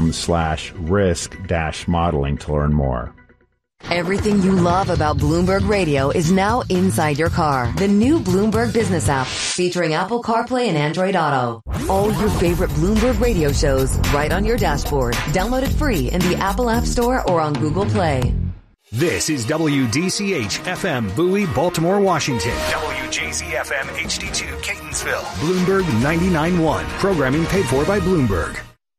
bloomberg.com/risk-modeling to learn more. Everything you love about Bloomberg Radio is now inside your car. The new Bloomberg Business app featuring Apple CarPlay and Android Auto. All your favorite Bloomberg Radio shows right on your dashboard. Download it free in the Apple App Store or on Google Play. This is WDCH-FM Bowie, Baltimore, Washington. WJZ-FM HD2 Catonsville. Bloomberg 99.1. Programming paid for by Bloomberg.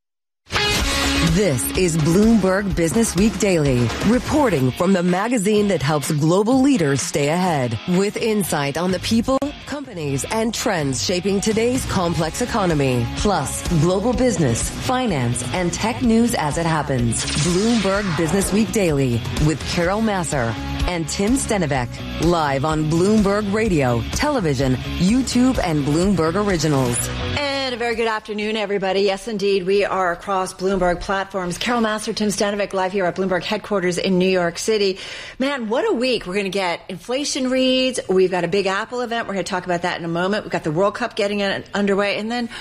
This is Bloomberg Business Week Daily, reporting from the magazine that helps global leaders stay ahead, with insight on the people, companies, and trends shaping today's complex economy, plus global business, finance, and tech news as it happens. Bloomberg Business Week Daily with Carol Massar and Tim Stenivek, live on Bloomberg Radio, television, YouTube, and Bloomberg Originals. And a very good afternoon, everybody. Yes, indeed, we are across Bloomberg platforms. Carol Massar, Tim Stenivek, live here at Bloomberg headquarters in New York City. Man, what a week. We're going to get inflation reads. We've got a big Apple event. We're going to talk about that in a moment. We've got the World Cup getting underway. And then,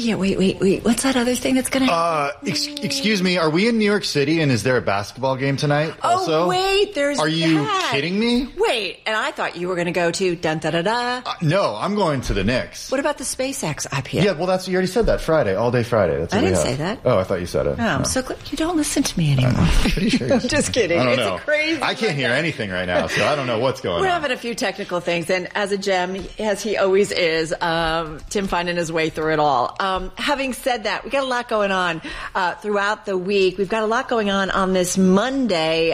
wait. What's that other thing that's going to happen? Excuse me. Are we in New York City, and is there a basketball game tonight also? Oh, wait, there's Are you kidding me? Wait, and I thought you were going to go to dun-da-da-da. No, I'm going to the Knicks. What about the SpaceX IPO? Yeah, well, you already said that Friday, all day Friday. That's what I didn't say that. Oh, I thought you said it. Oh, I'm so glad you don't listen to me anymore. Pretty sure. I'm just kidding. I don't It's know. A crazy. I can't hear anything right now, so I don't know what's going on. We're having a few technical things, and as a gem, as he always is, Tim finding his way through it all. Having said that, we got a lot going on throughout the week. We've got a lot going on this Monday.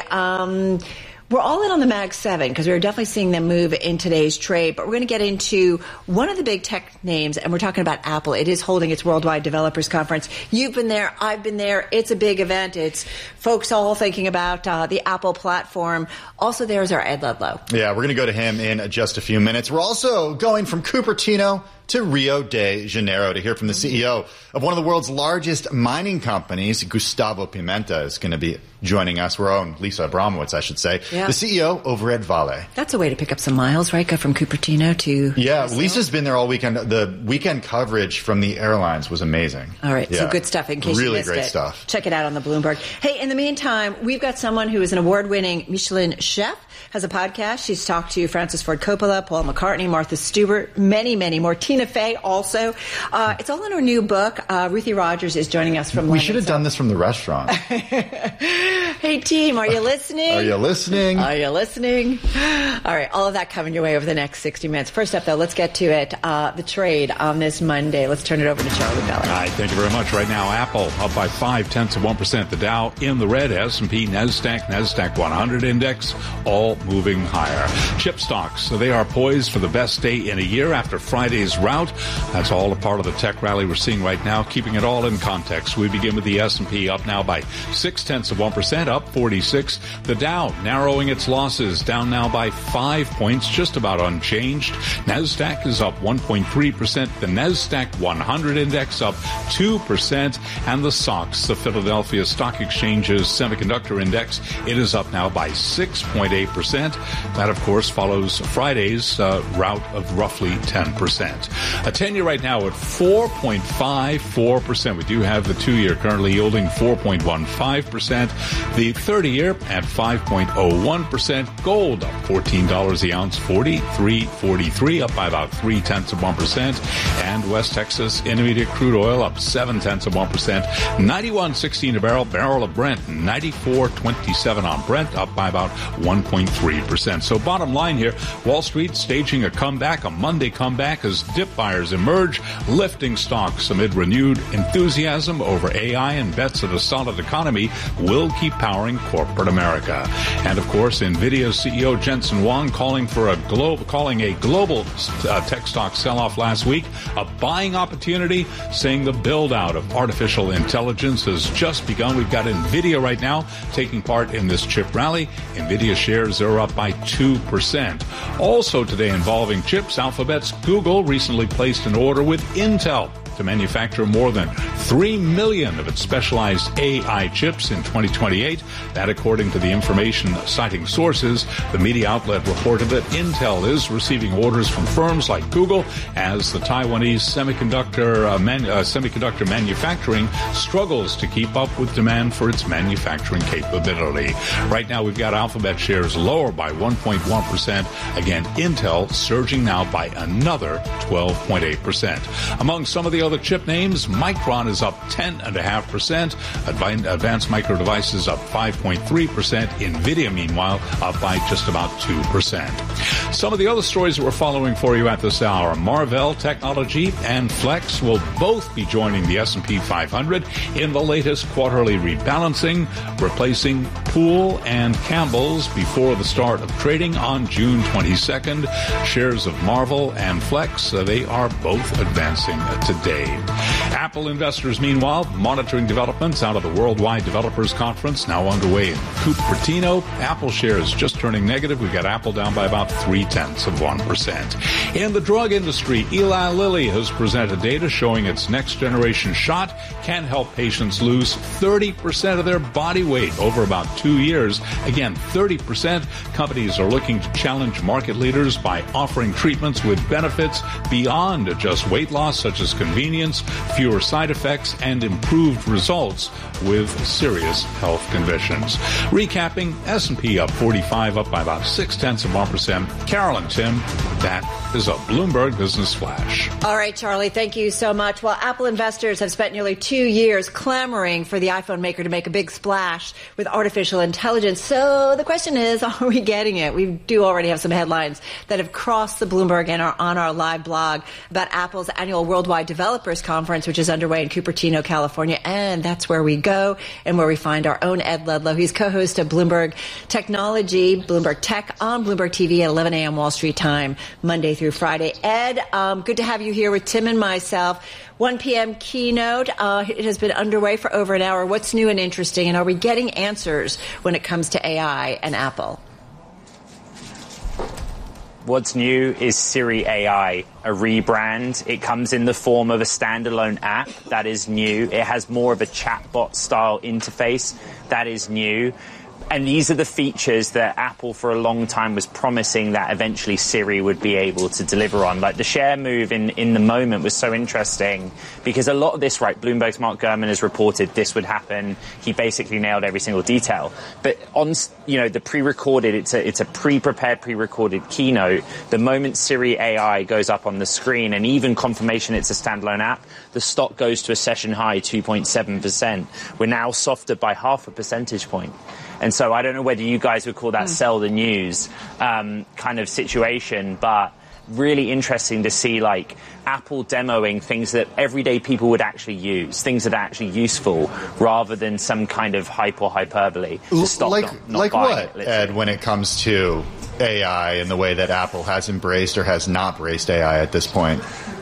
We're all in on the Mag 7 because we're definitely seeing them move in today's trade. But we're going to get into one of the big tech names, and we're talking about Apple. It is holding its Worldwide Developers Conference. You've been there. I've been there. It's a big event. It's folks all thinking about the Apple platform. Also, there's our Ed Ludlow. Yeah, we're going to go to him in just a few minutes. We're also going from Cupertino to Rio de Janeiro to hear from the CEO of one of the world's largest mining companies. Gustavo Pimenta is going to be joining us. Our own Lisa Abramowitz, I should say. Yeah. The CEO over at Vale. That's a way to pick up some miles, right? Go from Cupertino to... Yeah, Lisa's been there all weekend. The weekend coverage from the airlines was amazing. All right, so good stuff in case you missed it. Really great stuff. Check it out on the Bloomberg. Hey, in the meantime, we've got someone who is an award-winning Michelin chef, has a podcast. She's talked to Francis Ford Coppola, Paul McCartney, Martha Stewart, many, many more. Tina Fey also. It's all in her new book. Ruthie Rogers is joining us from London. We should have done this from the restaurant. Hey, team, are you listening? Are you listening? Are you listening? All right, all of that coming your way over the next 60 minutes. First up, though, let's get to it. The trade on this Monday. Let's turn it over to Charlie Belling. All right, thank you very much. Right now, Apple up by 0.5%. The Dow in the red. S&P, NASDAQ 100 index, all moving higher. Chip stocks, so they are poised for the best day in a year after Friday's rout. That's all a part of the tech rally we're seeing right now. Keeping it all in context, we begin with the S&P up now by 0.6%, up 46. The Dow narrowing its losses, down now by 5 points, just about unchanged. NASDAQ is up 1.3%. The NASDAQ 100 index up 2%. And the SOX, the Philadelphia Stock Exchange's semiconductor index, it is up now by 6.8%. That, of course, follows Friday's rout of roughly 10%. A 10-year right now at 4.54%. We do have the 2-year currently yielding 4.15%. The 30-year at 5.01%. Gold up $14 the ounce, $43.43, up by about 0.3%. And West Texas Intermediate crude oil up 0.7%. $91.16 a barrel. Barrel of Brent, $94.27 on Brent, up by about 1.3%. So bottom line here, Wall Street staging a comeback, a Monday comeback as dip buyers emerge, lifting stocks amid renewed enthusiasm over AI and bets that a solid economy will keep powering corporate America. And of course, NVIDIA's CEO Jensen Huang calling a global tech stock sell-off last week a buying opportunity, saying the build-out of artificial intelligence has just begun. We've got NVIDIA right now taking part in this chip rally. NVIDIA shares are up by 2%. Also today involving chips, Alphabet's Google recently placed an order with Intel to manufacture more than 3 million of its specialized AI chips in 2028. That according to the information citing sources. The media outlet reported that Intel is receiving orders from firms like Google as the Taiwanese semiconductor manufacturing struggles to keep up with demand for its manufacturing capability. Right now, we've got Alphabet shares lower by 1.1%. Again, Intel surging now by another 12.8%. Among some of the other chip names, Micron is up 10.5%. Advanced Micro Devices up 5.3%. NVIDIA, meanwhile, up by just about 2%. Some of the other stories that we're following for you at this hour, Marvell Technology and Flex will both be joining the S&P 500 in the latest quarterly rebalancing, replacing Poole and Campbell's before the start of trading on June 22nd. Shares of Marvell and Flex, they are both advancing today. Apple investors, meanwhile, monitoring developments out of the Worldwide Developers Conference now underway in Cupertino. Apple shares just turning negative. We've got Apple down by about 0.3%. In the drug industry, Eli Lilly has presented data showing its next generation shot can help patients lose 30% of their body weight over about 2 years. Again, 30%. Companies are looking to challenge market leaders by offering treatments with benefits beyond just weight loss, such as convenience, fewer side effects, and improved results with serious health conditions. Recapping, S&P up 45, up by about 0.6%. Carolyn, Tim, that is a Bloomberg Business Flash. All right, Charlie, thank you so much. Well, Apple investors have spent nearly 2 years clamoring for the iPhone maker to make a big splash with artificial intelligence. So the question is, are we getting it? We do already have some headlines that have crossed the Bloomberg and are on our live blog about Apple's annual Worldwide Developers Conference, which is underway in Cupertino, California. And that's where we go and where we find our own Ed Ludlow. He's co-host of Bloomberg Technology, Bloomberg Tech on Bloomberg TV at 11 a.m. Wall Street time, Monday through Friday. Ed, good to have you here with Tim and myself. 1 p.m. keynote. It has been underway for over an hour. What's new and interesting, and are we getting answers when it comes to AI and Apple? What's new is Siri AI, a rebrand. It comes in the form of a standalone app. That is new. It has more of a chatbot style interface. That is new. And these are the features that Apple for a long time was promising that eventually Siri would be able to deliver on. Like the share move in the moment was so interesting because a lot of this, right, Bloomberg's Mark Gurman has reported this would happen. He basically nailed every single detail. But on, the pre-recorded, it's a pre-prepared, pre-recorded keynote. The moment Siri AI goes up on the screen and even confirmation it's a standalone app, the stock goes to a session high 2.7%. We're now softer by 0.5 percentage point. And so I don't know whether you guys would call that sell the news kind of situation, but really interesting to see like Apple demoing things that everyday people would actually use, things that are actually useful rather than some kind of hype or hyperbole. Like what, Ed, when it comes to AI and the way that Apple has embraced or has not embraced AI at this point?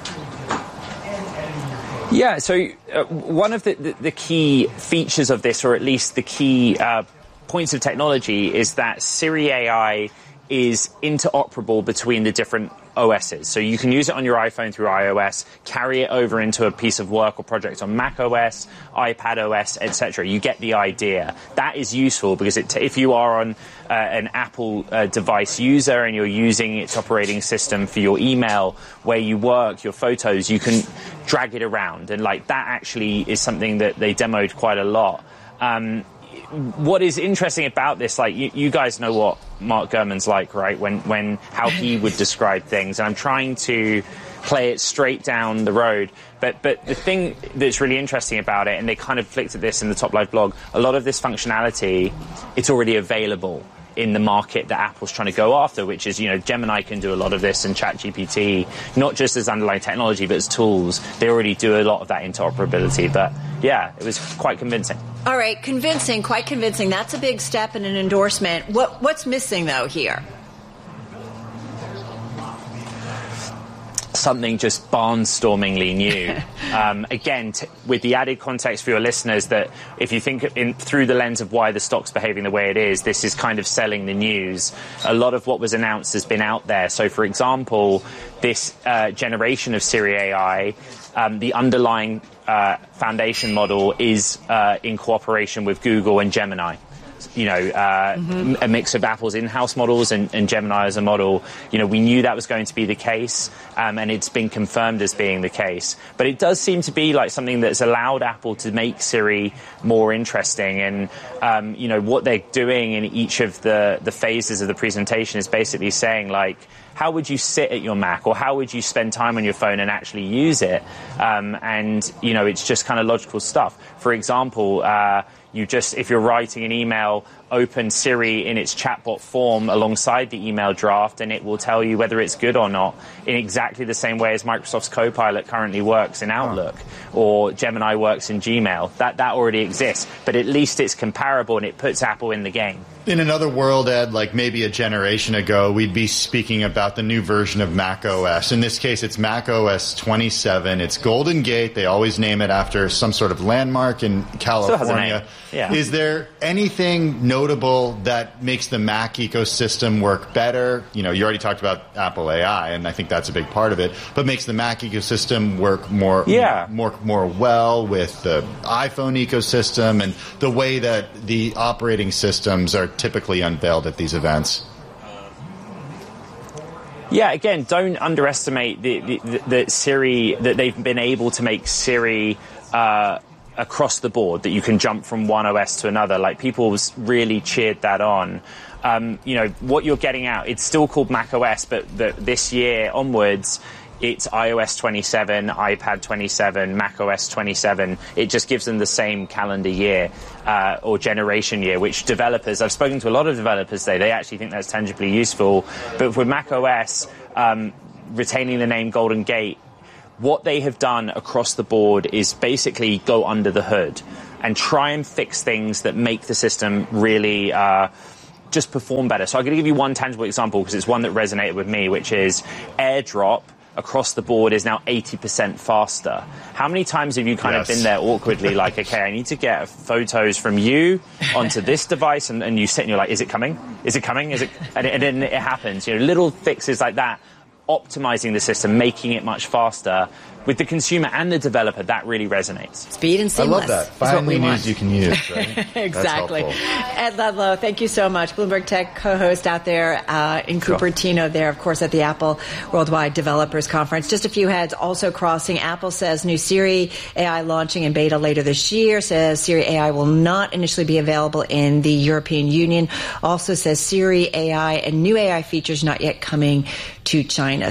Yeah, so one of the key features of this, or at least the key points of technology, is that Siri AI is interoperable between the different OSs. So you can use it on your iPhone through iOS, carry it over into a piece of work or project on Mac OS, iPad OS, etc. You get the idea. That is useful because if you are on an Apple device user and you're using its operating system for your email, where you work, your photos, you can drag it around. And like that actually is something that they demoed quite a lot. What is interesting about this, like you guys know what Mark Gurman's like, right? When how he would describe things, and I'm trying to play it straight down the road. But the thing that's really interesting about it, and they kind of flicked at this in the Top Live blog, a lot of this functionality, it's already available in the market that Apple's trying to go after, which is, Gemini can do a lot of this and ChatGPT, not just as underlying technology, but as tools. They already do a lot of that interoperability. But yeah, it was quite convincing. All right, quite convincing. That's a big step and an endorsement. What's missing, though, here? Something just barnstormingly new. Again, with the added context for your listeners that if you think through the lens of why the stock's behaving the way it is, this is kind of selling the news. A lot of what was announced has been out there. So, for example, this generation of Siri AI the underlying foundation model is in cooperation with Google and Gemini. A mix of Apple's in-house models and Gemini as a model. We knew that was going to be the case, and it's been confirmed as being the case. But it does seem to be like something that's allowed Apple to make Siri more interesting. And, what they're doing in each of the phases of the presentation is basically saying, like, how would you sit at your Mac, or how would you spend time on your phone and actually use it? It's just kind of logical stuff. For example, if you're writing an email, open Siri in its chatbot form alongside the email draft, and it will tell you whether it's good or not, in exactly the same way as Microsoft's Copilot currently works in Outlook, or Gemini works in Gmail. That already exists, but at least it's comparable and it puts Apple in the game. In another world, Ed, like maybe a generation ago, we'd be speaking about the new version of Mac OS. In this case, it's Mac OS 27. It's Golden Gate. They always name it after some sort of landmark in California. Yeah. Is there anything notable that makes the Mac ecosystem work better? You already talked about Apple AI, and I think that's a big part of it, but makes the Mac ecosystem work more well with the iPhone ecosystem and the way that the operating systems are typically unveiled at these events? Yeah, again, don't underestimate the Siri, that they've been able to make Siri across the board, that you can jump from one OS to another. Like, people really cheered that on. What you're getting out, it's still called Mac OS, but this year onwards, it's iOS 27, iPad 27, Mac OS 27. It just gives them the same calendar year or generation year, which I've spoken to a lot of developers today, they actually think that's tangibly useful. But with Mac OS, retaining the name Golden Gate, what they have done across the board is basically go under the hood and try and fix things that make the system really just perform better. So I'm going to give you one tangible example because it's one that resonated with me, which is AirDrop across the board is now 80% faster. How many times have you kind of been there awkwardly, like, okay, I need to get photos from you onto this device, and you sit and you're like, is it coming? Is it coming? And then it happens. Little fixes like that, optimizing the system, making it much faster. With the consumer and the developer, that really resonates. Speed and seamless. I love that. Finally news you can use, right? Exactly. Ed Ludlow, thank you so much. Bloomberg Tech co-host out there in Cupertino there, of course, at the Apple Worldwide Developers Conference. Just a few heads also crossing. Apple says new Siri AI launching in beta later this year. Says Siri AI will not initially be available in the European Union. Also says Siri AI and new AI features not yet coming to China.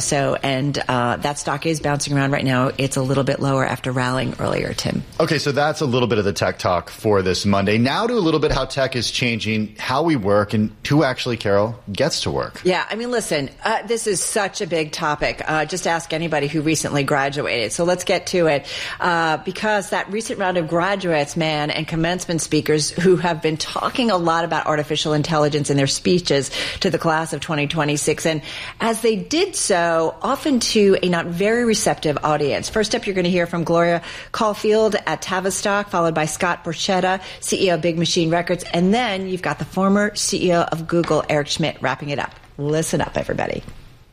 That stock is bouncing around right now. It's a little bit lower after rallying earlier, Tim. Okay, so that's a little bit of the tech talk for this Monday. Now to a little bit how tech is changing how we work and who actually, Carol, gets to work. Yeah, I mean, listen, this is such a big topic. Just ask anybody who recently graduated. So let's get to it. Because that recent round of graduates, and commencement speakers who have been talking a lot about artificial intelligence in their speeches to the class of 2026. And as they did so, often to a not very receptive audience. First up, you're going to hear from Gloria Caulfield at Tavistock, followed by Scott Borchetta, CEO of Big Machine Records, and then you've got the former CEO of Google, Eric Schmidt, wrapping it up. Listen up, everybody.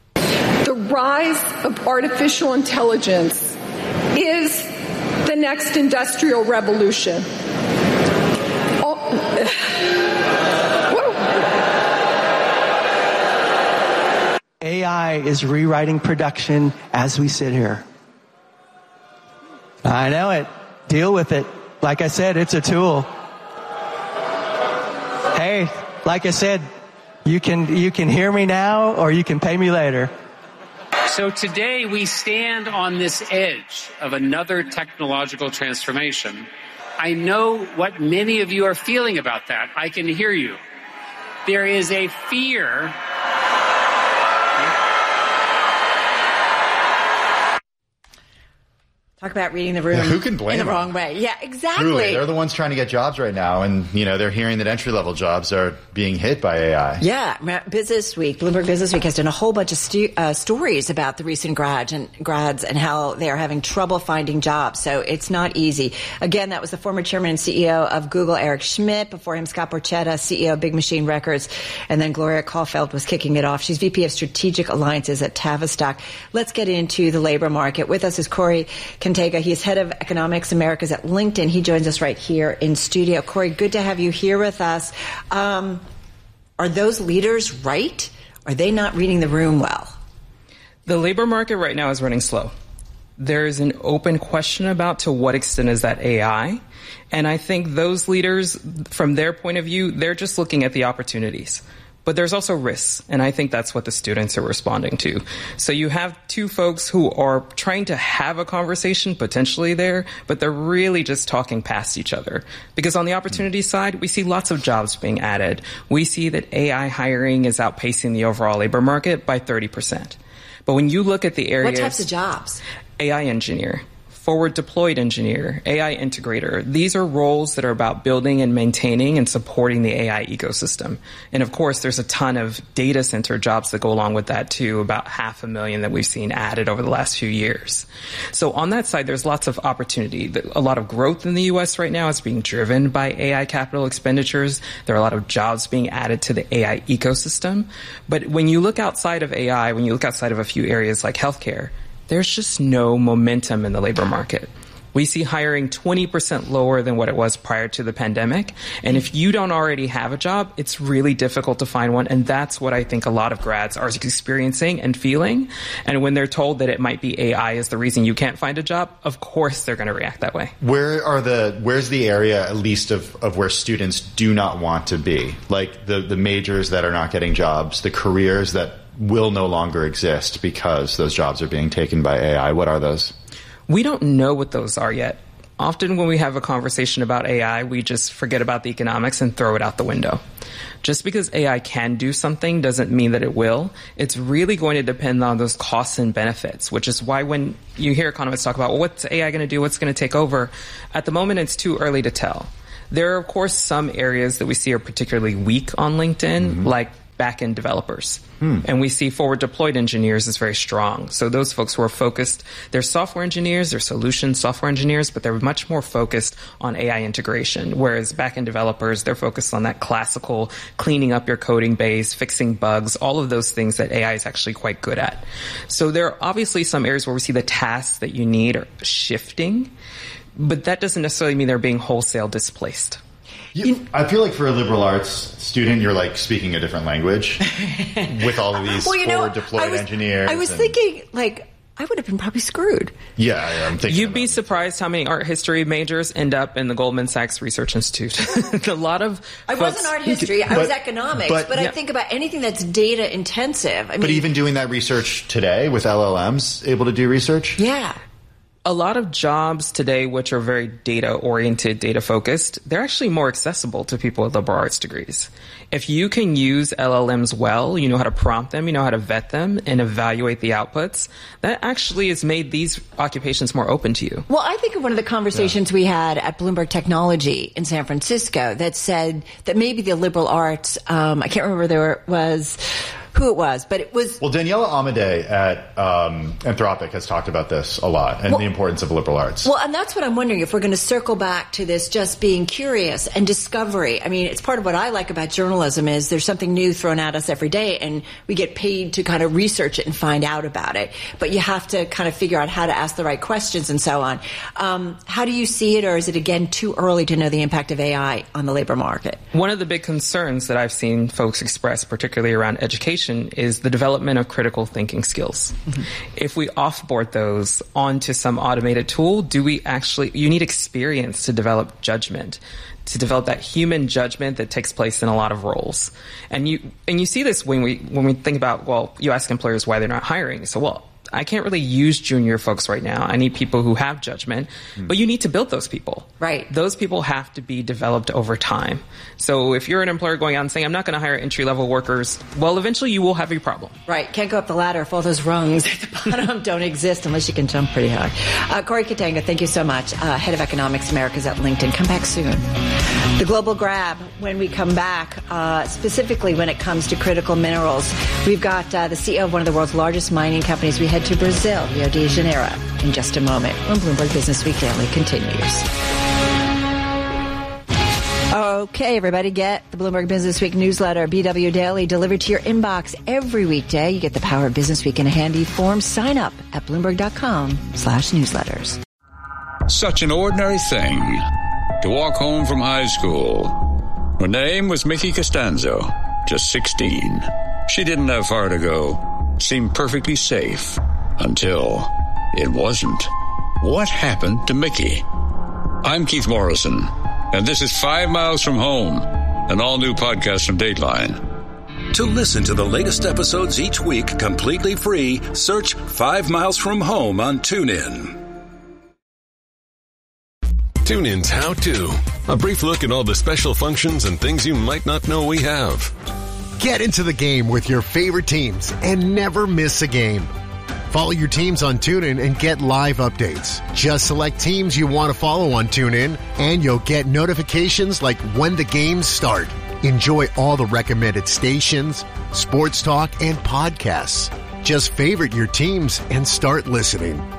The rise of artificial intelligence is the next industrial revolution. AI is rewriting production as we sit here. I know it. Deal with it. Like I said, it's a tool. Hey, like I said, you can hear me now or you can pay me later. So today we stand on this edge of another technological transformation. I know what many of you are feeling about that. I can hear you. There is a fear. Talk about reading the room who can blame in the them? wrong way. Yeah, exactly. Truly, they're the ones trying to get jobs right now, and they're hearing that entry-level jobs are being hit by AI. Yeah, Business Week, Bloomberg Business Week has done a whole bunch of stories about the recent grads and how they are having trouble finding jobs. So it's not easy. Again, that was the former chairman and CEO of Google, Eric Schmidt. Before him, Scott Borchetta, CEO of Big Machine Records, and then Gloria Caulfield was kicking it off. She's VP of Strategic Alliances at Tavistock. Let's get into the labor market. With us is Corey Kentega. He's head of economics Americas at LinkedIn. He joins us right here in studio. Corey, good to have you here with us. Are those leaders right? Are they not reading the room well? The labor market right now is running slow. There is an open question about to what extent is that AI. And I think those leaders, from their point of view, they're just looking at the opportunities. But there's also risks, and I think that's what the students are responding to. So you have two folks who are trying to have a conversation potentially there, but they're really just talking past each other. Because on the opportunity side, we see lots of jobs being added. We see that AI hiring is outpacing the overall labor market by 30%. But when you look at the areas... What types of jobs? AI engineer, forward deployed engineer, AI integrator. These are roles that are about building and maintaining and supporting the AI ecosystem. And of course, there's a ton of data center jobs that go along with that too, about 500,000 that we've seen added over the last few years. So on that side, there's lots of opportunity. A lot of growth in the U.S. right now is being driven by AI capital expenditures. There are a lot of jobs being added to the AI ecosystem. But when you look outside of AI, when you look outside of a few areas like healthcare, there's just no momentum in the labor market. We see hiring 20% lower than what it was prior to the pandemic. And if you don't already have a job, it's really difficult to find one. And that's what I think a lot of grads are experiencing and feeling. And when they're told that it might be AI is the reason you can't find a job, of course they're going to react that way. Where's the area, at least, of where students do not want to be? Like the majors that are not getting jobs, the careers that will no longer exist because those jobs are being taken by AI. What are those? We don't know what those are yet. Often when we have a conversation about AI, we just forget about the economics and throw it out the window. Just because AI can do something doesn't mean that it will. It's really going to depend on those costs and benefits, which is why when you hear economists talk about, well, what's AI going to do? What's going to take over? At the moment, it's too early to tell. There are, of course, some areas that we see are particularly weak on LinkedIn, like back-end developers. And we see forward deployed engineers is very strong. So those folks who are focused, they're software engineers, they're solution software engineers, but they're much more focused on AI integration. Whereas back-end developers, they're focused on that classical cleaning up your coding base, fixing bugs, all of those things that AI is actually quite good at. So there are obviously some areas where we see the tasks that you need are shifting, but that doesn't necessarily mean they're being wholesale displaced. I feel like for a liberal arts student, you're like speaking a different language with all of these forward deployed engineers. I was thinking, like, I would have been probably screwed. Yeah, I'm thinking. You'd be surprised how many art history majors end up in the Goldman Sachs Research Institute. A lot of I wasn't art history, I was economics, but I think about anything that's data intensive. But even doing that research today with LLMs, able to do research? Yeah. A lot of jobs today, which are very data-oriented, data-focused, they're actually more accessible to people with liberal arts degrees. If you can use LLMs well, you know how to prompt them, you know how to vet them and evaluate the outputs, that actually has made these occupations more open to you. Well, I think of one of the conversations we had at Bloomberg Technology in San Francisco that said that maybe the liberal arts, I can't remember who it was, but it was... Well, Daniela Amade at Anthropic has talked about this a lot and the importance of liberal arts. Well, and that's what I'm wondering, if we're going to circle back to this just being curious and discovery. I mean, it's part of what I like about journalism is there's something new thrown at us every day and we get paid to kind of research it and find out about it. But you have to kind of figure out how to ask the right questions and so on. How do you see it, or is it, again, too early to know the impact of AI on the labor market? One of the big concerns that I've seen folks express, particularly around education, is the development of critical thinking skills. If we offboard those onto some automated tool, you need experience to develop judgment, to develop that human judgment that takes place in a lot of roles. And you see this when we think about, well, you ask employers why they're not hiring. So, well, I can't really use junior folks right now. I need people who have judgment, but you need to build those people. Right. Those people have to be developed over time. So if you're an employer going out and saying, I'm not going to hire entry-level workers, well, eventually you will have a problem. Right. Can't go up the ladder if all those rungs at the bottom don't exist unless you can jump pretty high. Corey Kentega, thank you so much. Head of Economics Americas at LinkedIn. Come back soon. The Global Grab, when we come back, specifically when it comes to critical minerals, we've got the CEO of one of the world's largest mining companies. We head to Brazil, Rio de Janeiro, in just a moment when Bloomberg Business Week Daily continues. Okay, everybody, get the Bloomberg Business Week newsletter, BW Daily, delivered to your inbox every weekday. You get the power of Business Week in a handy form. Sign up at Bloomberg.com/newsletters. Such an ordinary thing. To walk home from high school. Her name was Mickey Costanzo, just 16. She didn't have far to go. Seemed perfectly safe. Until it wasn't. What happened to Mickey? I'm Keith Morrison, and this is 5 Miles from Home, an all-new podcast from Dateline. To listen to the latest episodes each week completely free, search 5 Miles from Home on TuneIn. TuneIn's How To. A brief look at all the special functions and things you might not know we have. Get into the game with your favorite teams and never miss a game. Follow your teams on TuneIn and get live updates. Just select teams you want to follow on TuneIn, and you'll get notifications like when the games start. Enjoy all the recommended stations, sports talk, and podcasts. Just favorite your teams and start listening.